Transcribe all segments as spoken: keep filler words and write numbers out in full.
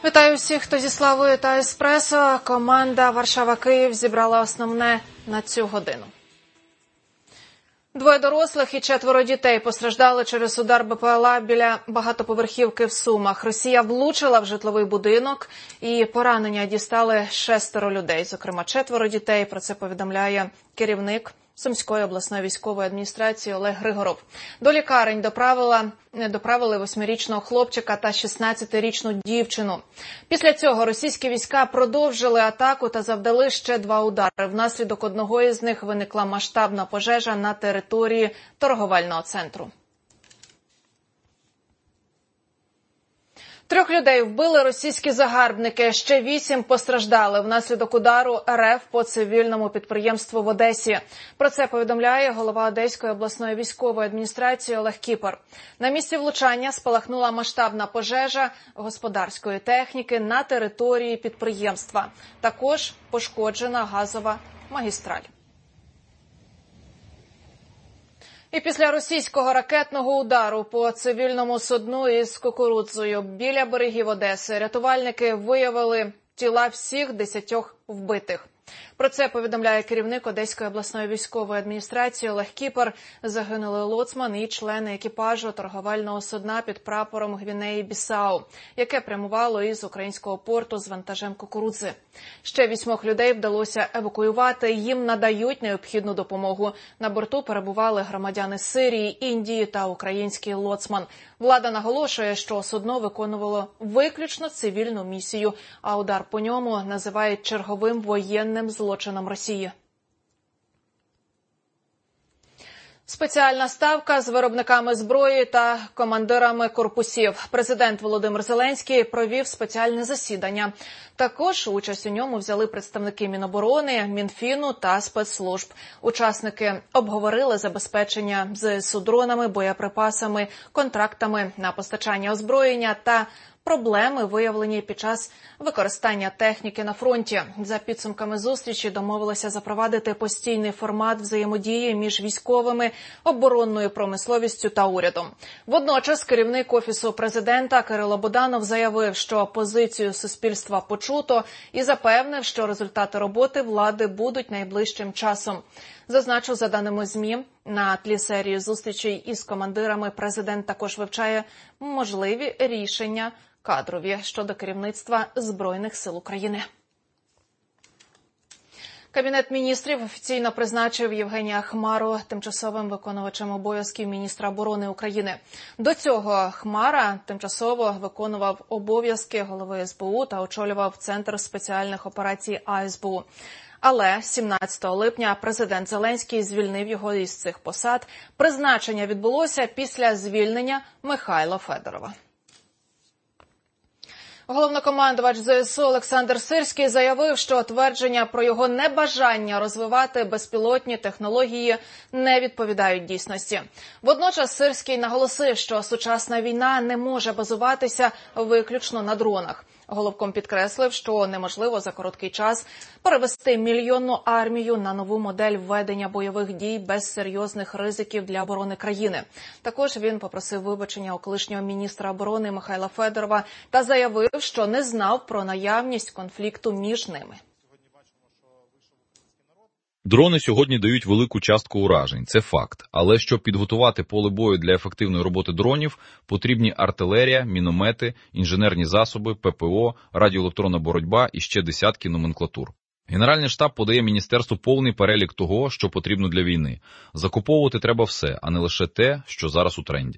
Вітаю всіх, хто зі Славою та Еспресо. Команда Варшава-Київ зібрала основне на цю годину. Двоє дорослих і четверо дітей постраждали через удар БПЛА біля багатоповерхівки в Сумах. Росія влучила в житловий будинок і поранення дістали шестеро людей, зокрема четверо дітей. Про це повідомляє керівник Сумської обласної військової адміністрації Олег Григоров. До лікарень доправила, доправили восьмирічного хлопчика та шістнадцятирічну дівчину. Після цього російські війська продовжили атаку та завдали ще два удари. Внаслідок одного із них виникла масштабна пожежа на території торговельного центру. Трьох людей вбили російські загарбники, ще вісім постраждали внаслідок удару РФ по цивільному підприємству в Одесі. Про це повідомляє голова Одеської обласної військової адміністрації Олег Кіпер. На місці влучання спалахнула масштабна пожежа господарської техніки на території підприємства. Також пошкоджена газова магістраль. І після російського ракетного удару по цивільному судну із кукурудзою біля берегів Одеси рятувальники виявили тіла всіх десятьох вбитих. Про це повідомляє керівник Одеської обласної військової адміністрації Олег Кіпер. Загинули лоцман і члени екіпажу торговельного судна під прапором Гвінеї-Бісау, яке прямувало із українського порту з вантажем кукурудзи. Ще вісьмох людей вдалося евакуювати, їм надають необхідну допомогу. На борту перебували громадяни Сирії, Індії та український лоцман. Влада наголошує, що судно виконувало виключно цивільну місію, а удар по ньому називають черговим воєнним злочином Росії. Спеціальна ставка з виробниками зброї та командирами корпусів. Президент Володимир Зеленський провів спеціальне засідання. Також участь у ньому взяли представники Міноборони, Мінфіну та спецслужб. Учасники обговорили забезпечення ЗСУ дронами, боєприпасами, контрактами на постачання озброєння та проблеми, виявлені під час використання техніки на фронті. За підсумками зустрічі домовилися запровадити постійний формат взаємодії між військовими, оборонною промисловістю та урядом. Водночас керівник Офісу президента Кирило Буданов заявив, що позицію суспільства почуто і запевнив, що результати роботи влади будуть найближчим часом. Зазначу, за даними ЗМІ, на тлі серії зустрічей із командирами президент також вивчає можливі рішення кадрові щодо керівництва Збройних сил України. Кабінет міністрів офіційно призначив Євгенія Хмару тимчасовим виконувачем обов'язків міністра оборони України. До цього Хмара тимчасово виконував обов'язки голови ес бе у та очолював Центр спеціальних операцій а ес бе у. Але сімнадцятого липня президент Зеленський звільнив його із цих посад. Призначення відбулося після звільнення Михайла Федорова. Головнокомандувач ЗСУ Олександр Сирський заявив, що твердження про його небажання розвивати безпілотні технології не відповідають дійсності. Водночас Сирський наголосив, що сучасна війна не може базуватися виключно на дронах. Головком підкреслив, що неможливо за короткий час перевести мільйонну армію на нову модель ведення бойових дій без серйозних ризиків для оборони країни. Також він попросив вибачення у колишнього міністра оборони Михайла Федорова та заявив, що не знав про наявність конфлікту між ними. Дрони сьогодні дають велику частку уражень, це факт. Але щоб підготувати поле бою для ефективної роботи дронів, потрібні артилерія, міномети, інженерні засоби, пе пе о, радіоелектронна боротьба і ще десятки номенклатур. Генеральний штаб подає міністерству повний перелік того, що потрібно для війни. Закуповувати треба все, а не лише те, що зараз у тренді.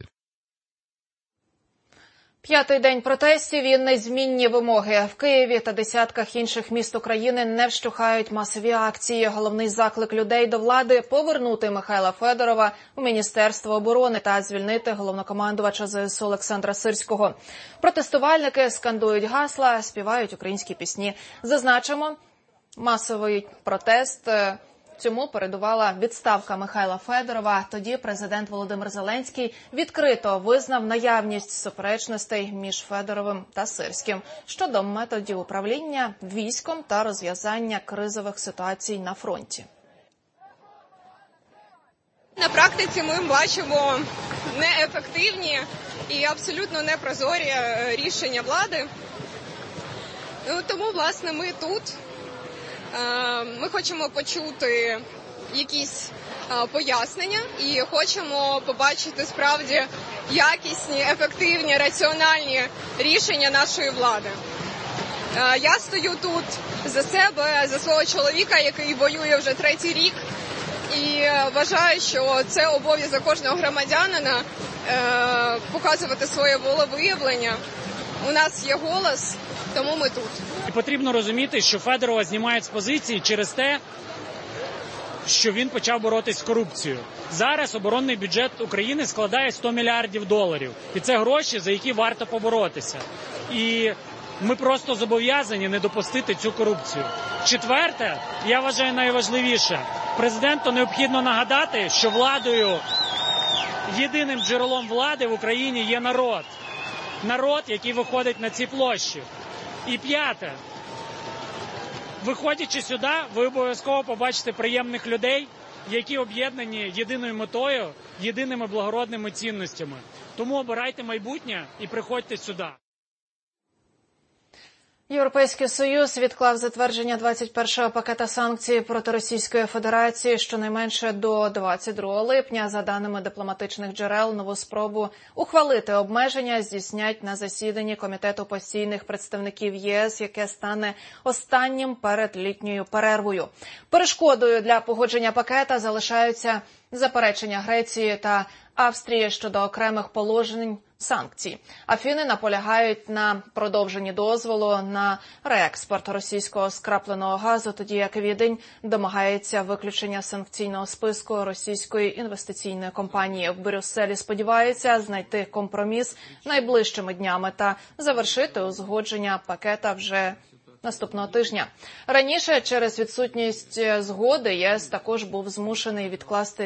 П'ятий день протестів і незмінні вимоги. В Києві та десятках інших міст України не вщухають масові акції. Головний заклик людей до влади – повернути Михайла Федорова у Міністерство оборони та звільнити головнокомандувача зе ес у Олександра Сирського. Протестувальники скандують гасла, співають українські пісні. Зазначимо, масовий протест – цьому передувала відставка Михайла Федорова. Тоді президент Володимир Зеленський відкрито визнав наявність суперечностей між Федоровим та Сирським щодо методів управління військом та розв'язання кризових ситуацій на фронті. На практиці ми бачимо неефективні і абсолютно непрозорі рішення влади. Ну, тому, власне, ми тут. Ми хочемо почути якісь пояснення і хочемо побачити справді якісні, ефективні, раціональні рішення нашої влади. Я стою тут за себе, за свого чоловіка, який воює вже третій рік, і вважаю, що це обов'язок кожного громадянина показувати своє волевиявлення. У нас є голос, тому ми тут. І потрібно розуміти, що Федорова знімають з позиції через те, що він почав боротись з корупцією. Зараз оборонний бюджет України складає сто мільярдів доларів. І це гроші, за які варто поборотися. І ми просто зобов'язані не допустити цю корупцію. Четверте, я вважаю найважливіше, президенту необхідно нагадати, що владою, єдиним джерелом влади в Україні є народ. Народ, який виходить на ці площі. І п'яте, виходячи сюди, ви обов'язково побачите приємних людей, які об'єднані єдиною метою, єдиними благородними цінностями. Тому обирайте майбутнє і приходьте сюди. Європейський Союз відклав затвердження двадцять першого пакета санкцій проти Російської Федерації щонайменше до двадцять другого липня. За даними дипломатичних джерел, нову спробу ухвалити обмеження здійснять на засіданні Комітету постійних представників ЄС, яке стане останнім перед літньою перервою. Перешкодою для погодження пакета залишаються заперечення Греції та Австрії щодо окремих положень санкцій. Афіни наполягають на продовженні дозволу на реекспорт російського скрапленого газу, тоді як Відень домагається виключення санкційного списку російської інвестиційної компанії. В Брюсселі сподіваються знайти компроміс найближчими днями та завершити узгодження пакета вже наступного тижня. Раніше через відсутність згоди ЄС також був змушений відкласти